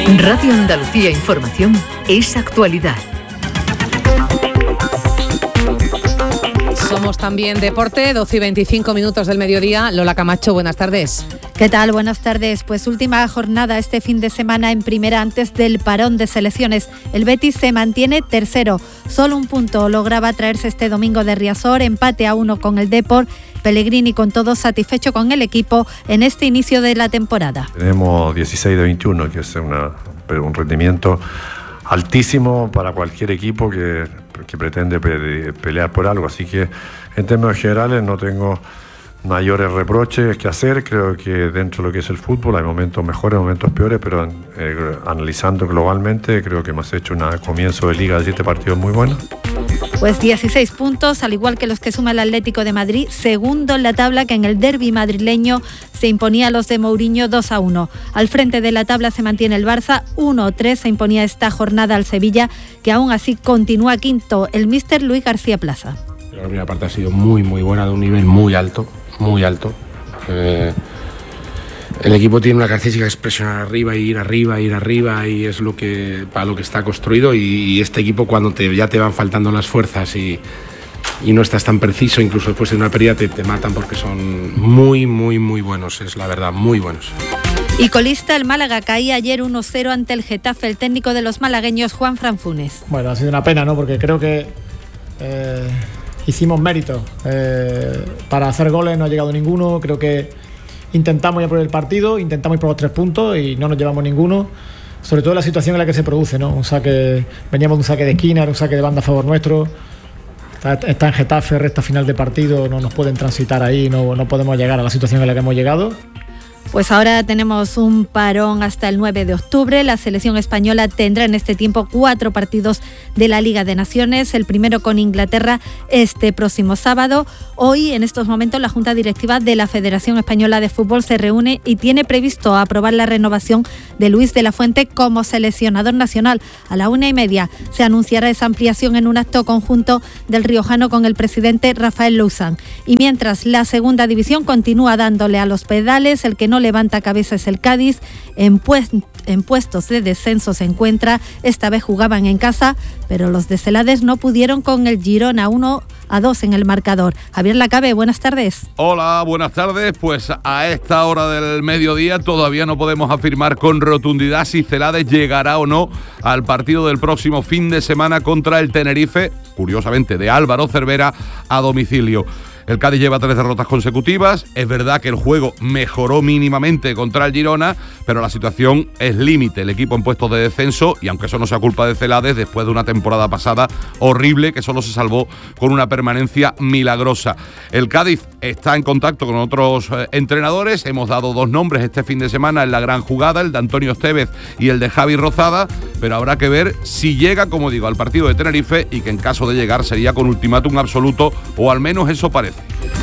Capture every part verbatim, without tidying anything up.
Radio Andalucía Información es actualidad. Somos también deporte, doce y veinticinco minutos del mediodía. Lola Camacho, buenas tardes. ¿Qué tal? Buenas tardes. Pues última jornada este fin de semana en primera antes del parón de selecciones. El Betis se mantiene tercero. Solo un punto lograba traerse este domingo de Riazor, empate a uno con el Depor. Pellegrini con todo satisfecho con el equipo en este inicio de la temporada. Tenemos dieciséis de veintiuno, que es una, un rendimiento altísimo para cualquier equipo que, que pretende pe- pelear por algo. Así que en términos generales no tengo mayores reproches que hacer. Creo que dentro de lo que es el fútbol hay momentos mejores, momentos peores, pero eh, analizando globalmente creo que hemos hecho un comienzo de liga de siete partidos muy bueno. Pues dieciséis puntos, al igual que los que suma el Atlético de Madrid, segundo en la tabla, que en el derbi madrileño se imponía a los de Mourinho dos a uno. Al frente de la tabla se mantiene el Barça, uno a tres se imponía esta jornada al Sevilla, que aún así continúa quinto el míster Luis García Plaza. La primera parte ha sido muy muy buena, de un nivel muy alto, muy alto. Eh, el equipo tiene una característica que es presionar arriba, y ir arriba, ir arriba, y es lo que para lo que está construido. Y, y este equipo, cuando te, ya te van faltando las fuerzas y, y no estás tan preciso, incluso después de una pérdida te, te matan, porque son muy muy muy buenos, es la verdad, muy buenos. Y colista, el Málaga caía ayer uno cero ante el Getafe. El técnico de los malagueños, Juan Franfunes. Bueno, ha sido una pena, ¿no? Porque creo que eh, hicimos méritos. Eh, para hacer goles no ha llegado ninguno. Creo que intentamos ir por el partido, intentamos ir por los tres puntos y no nos llevamos ninguno. Sobre todo la situación en la que se produce, ¿no? Un saque, veníamos de un saque de esquina, era un saque de banda a favor nuestro. Está, está en Getafe, recta final de partido, no nos pueden transitar ahí, no, no podemos llegar a la situación en la que hemos llegado. Pues ahora tenemos un parón hasta el nueve de octubre. La selección española tendrá en este tiempo cuatro partidos de la Liga de Naciones. El primero con Inglaterra este próximo sábado. Hoy, en estos momentos, la Junta Directiva de la Federación Española de Fútbol se reúne y tiene previsto aprobar la renovación de Luis de la Fuente como seleccionador nacional. A la una y media se anunciará esa ampliación en un acto conjunto del riojano con el presidente Rafael Louzán. Y mientras la segunda división continúa dándole a los pedales, el que no levanta cabeza es el Cádiz. En, pues, en puestos de descenso se encuentra. Esta vez jugaban en casa, pero los de Celades no pudieron con el Girona, uno a dos en el marcador. Javier Lacabe, buenas tardes. Hola, buenas tardes. Pues a esta hora del mediodía todavía no podemos afirmar con rotundidad si Celades llegará o no al partido del próximo fin de semana contra el Tenerife, curiosamente de Álvaro Cervera, a domicilio. El Cádiz lleva tres derrotas consecutivas. Es verdad que el juego mejoró mínimamente contra el Girona, pero la situación es límite. El equipo en puestos de descenso, y aunque eso no sea culpa de Celades, después de una temporada pasada horrible que solo se salvó con una permanencia milagrosa. El Cádiz está en contacto con otros eh, entrenadores. Hemos dado dos nombres este fin de semana en la gran jugada, el de Antonio Estevez y el de Javi Rozada, pero habrá que ver si llega, como digo, al partido de Tenerife, y que en caso de llegar sería con ultimátum absoluto, o al menos eso parece.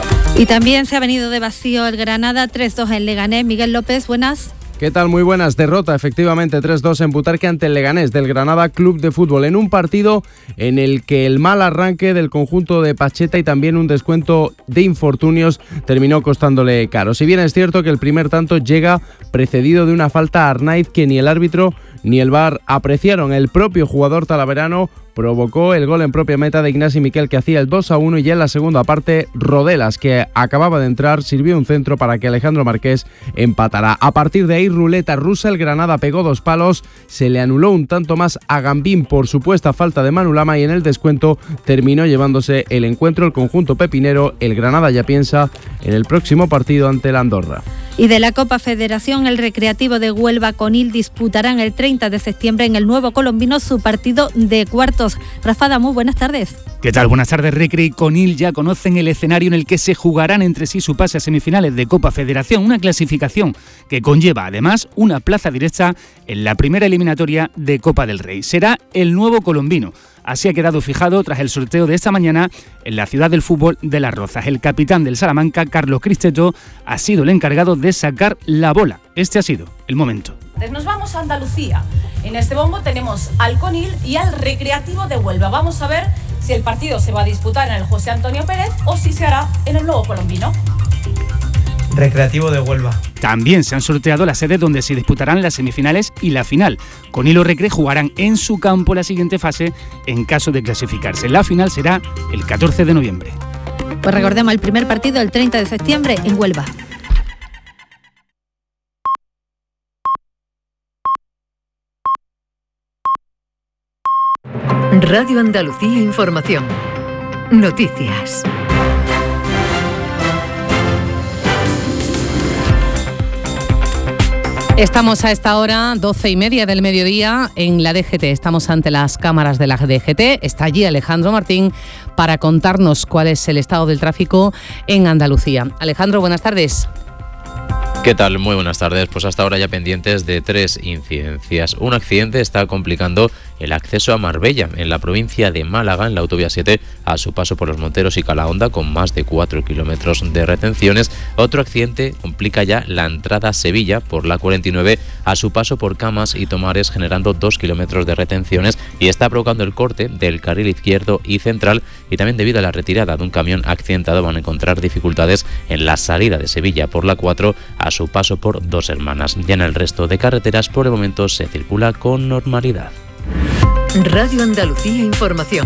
Y también se ha venido de vacío el Granada, tres dos en Leganés. Miguel López, buenas. ¿Qué tal? Muy buenas. Derrota, efectivamente, tres dos en Butarque ante el Leganés del Granada Club de Fútbol, en un partido en el que el mal arranque del conjunto de Pacheta y también un descuento de infortunios terminó costándole caro. Si bien es cierto que el primer tanto llega precedido de una falta a Arnaiz que ni el árbitro ni el V A R apreciaron. El propio jugador talaverano provocó el gol en propia meta de Ignasi Miquel, que hacía el dos a uno, y ya en la segunda parte Rodelas, que acababa de entrar, sirvió un centro para que Alejandro Marqués empatara. A partir de ahí, ruleta rusa, el Granada pegó dos palos, se le anuló un tanto más a Gambín por supuesta falta de Manu Lama, y en el descuento terminó llevándose el encuentro el conjunto pepinero. El Granada ya piensa en el próximo partido ante la Andorra. Y de la Copa Federación, el Recreativo de Huelva Conil disputarán el treinta de septiembre en el Nuevo Colombino su partido de cuartos. Rafa Damu, buenas tardes. ¿Qué tal? Buenas tardes. Recre y Conil ya conocen el escenario en el que se jugarán entre sí su pase a semifinales de Copa Federación, una clasificación que conlleva además una plaza directa en la primera eliminatoria de Copa del Rey. Será el Nuevo Colombino. Así ha quedado fijado tras el sorteo de esta mañana en la ciudad del fútbol de Las Rozas. El capitán del Salamanca, Carlos Cristeto, ha sido el encargado de sacar la bola. Este ha sido el momento. Nos vamos a Andalucía. En este bombo tenemos al Conil y al Recreativo de Huelva. Vamos a ver si el partido se va a disputar en el José Antonio Pérez o si se hará en el Nuevo Colombino. Recreativo de Huelva. También se han sorteado las sedes donde se disputarán las semifinales y la final. Conil o Recre jugarán en su campo la siguiente fase en caso de clasificarse. La final será el catorce de noviembre. Pues recordemos el primer partido el treinta de septiembre en Huelva. Radio Andalucía Información. Noticias. Estamos a esta hora, doce y media del mediodía, en la D G T. Estamos ante las cámaras de la D G T. Está allí Alejandro Martín para contarnos cuál es el estado del tráfico en Andalucía. Alejandro, buenas tardes. ¿Qué tal? Muy buenas tardes. Pues hasta ahora ya pendientes de tres incidencias. Un accidente está complicando el acceso a Marbella, en la provincia de Málaga, en la autovía siete, a su paso por Los Monteros y Calahonda, con más de cuatro kilómetros de retenciones. Otro accidente complica ya la entrada a Sevilla por la cuarenta y nueve, a su paso por Camas y Tomares, generando dos kilómetros de retenciones, y está provocando el corte del carril izquierdo y central, y también debido a la retirada de un camión accidentado van a encontrar dificultades en la salida de Sevilla por la cuatro, a su paso por Dos Hermanas. Ya en el resto de carreteras por el momento se circula con normalidad. Radio Andalucía Información.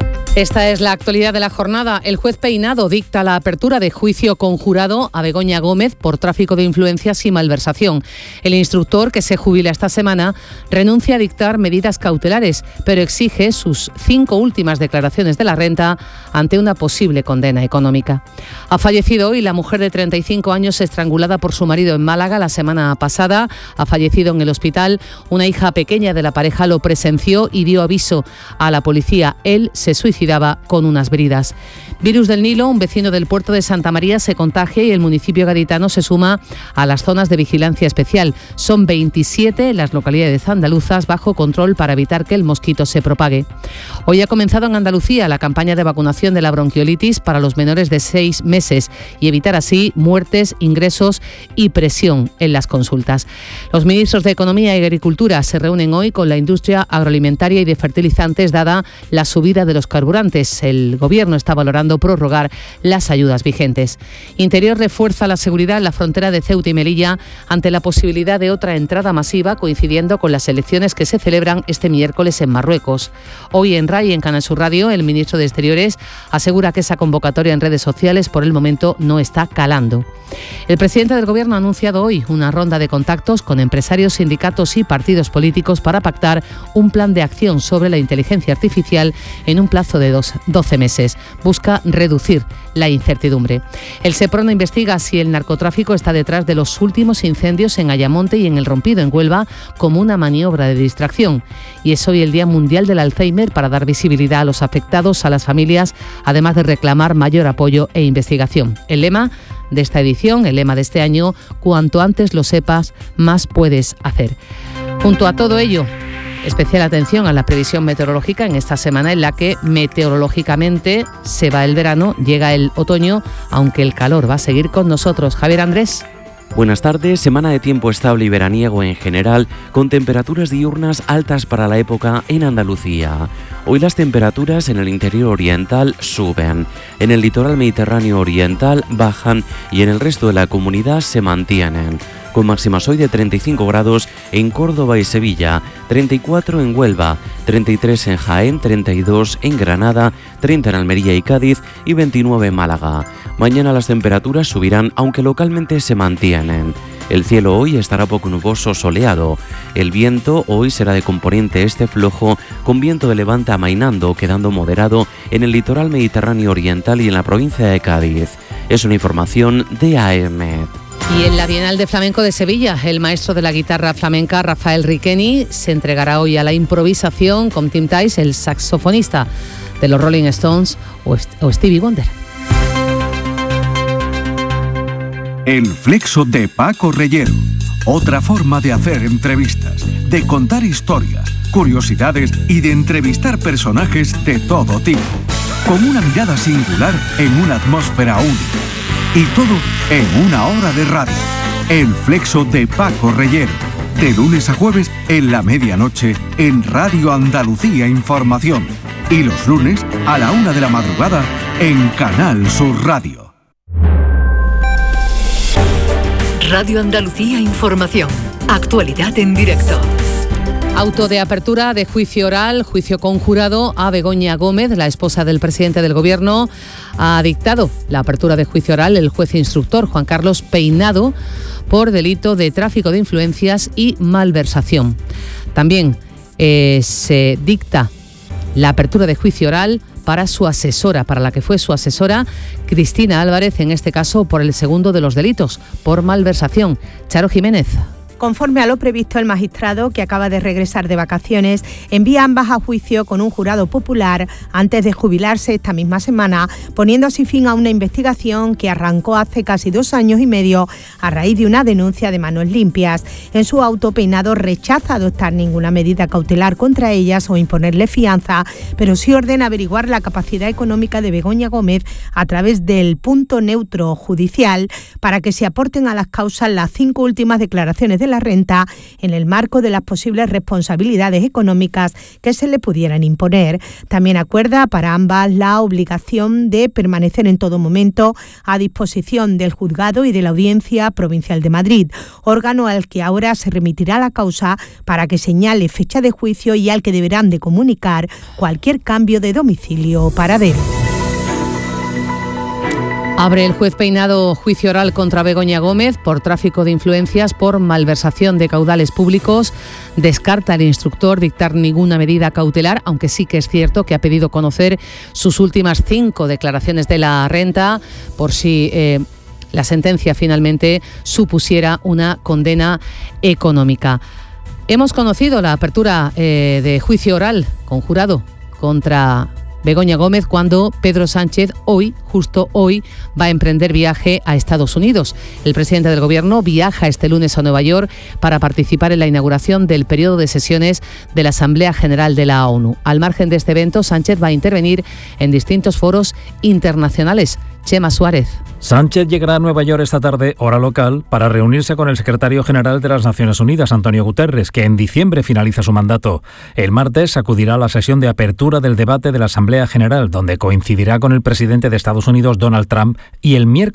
Esta es la actualidad de la jornada. El juez Peinado dicta la apertura de juicio conjurado a Begoña Gómez por tráfico de influencias y malversación. El instructor, que se jubila esta semana, renuncia a dictar medidas cautelares, pero exige sus cinco últimas declaraciones de la renta ante una posible condena económica. Ha fallecido hoy la mujer de treinta y cinco años estrangulada por su marido en Málaga la semana pasada. Ha fallecido en el hospital. Una hija pequeña de la pareja lo presenció y dio aviso a la policía. Él se suicidó con unas bridas. Virus del Nilo, un vecino del puerto de Santa María se contagia y el municipio gaditano se suma a las zonas de vigilancia especial. Son veintisiete las localidades andaluzas bajo control para evitar que el mosquito se propague. Hoy ha comenzado en Andalucía la campaña de vacunación de la bronquiolitis para los menores de seis meses y evitar así muertes, ingresos y presión en las consultas. Los ministros de Economía y Agricultura se reúnen hoy con la industria agroalimentaria y de fertilizantes dada la subida de los carburantes. El Gobierno está valorando prorrogar las ayudas vigentes. Interior refuerza la seguridad en la frontera de Ceuta y Melilla ante la posibilidad de otra entrada masiva coincidiendo con las elecciones que se celebran este miércoles en Marruecos. Hoy en RAI y en Canal Sur Radio, el ministro de Exteriores asegura que esa convocatoria en redes sociales por el momento no está calando. El presidente del Gobierno ha anunciado hoy una ronda de contactos con empresarios, sindicatos y partidos políticos para pactar un plan de acción sobre la inteligencia artificial en un plazo de dos, doce meses. Busca reducir la incertidumbre. El SEPRONA investiga si el narcotráfico está detrás de los últimos incendios en Ayamonte y en El Rompido, en Huelva, como una maniobra de distracción. Y es hoy el Día Mundial del Alzheimer para dar visibilidad a los afectados, a las familias, además de reclamar mayor apoyo e investigación. El lema de esta edición, el lema de este año, cuanto antes lo sepas, más puedes hacer. Junto a todo ello, especial atención a la previsión meteorológica en esta semana en la que meteorológicamente se va el verano, llega el otoño, aunque el calor va a seguir con nosotros. Javier Andrés. Buenas tardes, semana de tiempo estable y veraniego en general, con temperaturas diurnas altas para la época en Andalucía. Hoy las temperaturas en el interior oriental suben, en el litoral mediterráneo oriental bajan y en el resto de la comunidad se mantienen, con máximas hoy de treinta y cinco grados en Córdoba y Sevilla, treinta y cuatro en Huelva, treinta y tres en Jaén, treinta y dos en Granada, treinta en Almería y Cádiz y veintinueve en Málaga. Mañana las temperaturas subirán aunque localmente se mantienen. El cielo hoy estará poco nuboso soleado. El viento hoy será de componente este flojo, con viento de levante amainando, quedando moderado en el litoral mediterráneo oriental y en la provincia de Cádiz. Es una información de A E M E T. Y en la Bienal de Flamenco de Sevilla, el maestro de la guitarra flamenca, Rafael Riqueni, se entregará hoy a la improvisación con Tim Tice, el saxofonista de los Rolling Stones o Stevie Wonder. El flexo de Paco Reyero. Otra forma de hacer entrevistas, de contar historias, curiosidades y de entrevistar personajes de todo tipo. Con una mirada singular en una atmósfera única. Y todo en una hora de radio. El flexo de Paco Reyero. De lunes a jueves en la medianoche en Radio Andalucía Información. Y los lunes a la una de la madrugada en Canal Sur Radio. Radio Andalucía Información. Actualidad en directo. Auto de apertura de juicio oral, juicio conjurado a Begoña Gómez, la esposa del presidente del Gobierno. Ha dictado la apertura de juicio oral el juez instructor Juan Carlos Peinado por delito de tráfico de influencias y malversación. También eh, se dicta la apertura de juicio oral para su asesora, para la que fue su asesora, Cristina Álvarez, en este caso por el segundo de los delitos, por malversación. Charo Jiménez. Conforme a lo previsto, el magistrado, que acaba de regresar de vacaciones, envía ambas a juicio con un jurado popular antes de jubilarse esta misma semana, poniendo así fin a una investigación que arrancó hace casi dos años y medio a raíz de una denuncia de Manos Limpias. En su auto, Peinado rechaza adoptar ninguna medida cautelar contra ellas o imponerle fianza, pero sí ordena averiguar la capacidad económica de Begoña Gómez a través del punto neutro judicial para que se aporten a las causas las cinco últimas declaraciones de la renta en el marco de las posibles responsabilidades económicas que se le pudieran imponer. También acuerda para ambas la obligación de permanecer en todo momento a disposición del juzgado y de la Audiencia Provincial de Madrid, órgano al que ahora se remitirá la causa para que señale fecha de juicio y al que deberán de comunicar cualquier cambio de domicilio o paradero. Abre el juez Peinado juicio oral contra Begoña Gómez por tráfico de influencias, por malversación de caudales públicos. Descarta el instructor dictar ninguna medida cautelar, aunque sí que es cierto que ha pedido conocer sus últimas cinco declaraciones de la renta por si eh, la sentencia finalmente supusiera una condena económica. Hemos conocido la apertura eh, de juicio oral conjurado contra Begoña Gómez cuando Pedro Sánchez hoy, justo hoy, va a emprender viaje a Estados Unidos. El presidente del Gobierno viaja este lunes a Nueva York para participar en la inauguración del periodo de sesiones de la Asamblea General de la ONU. Al margen de este evento, Sánchez va a intervenir en distintos foros internacionales. Chema Suárez. Sánchez llegará a Nueva York esta tarde, hora local, para reunirse con el secretario general de las Naciones Unidas, Antonio Guterres, que en diciembre finaliza su mandato. El martes acudirá a la sesión de apertura del debate de la Asamblea General, donde coincidirá con el presidente de Estados Unidos, Donald Trump, y el miércoles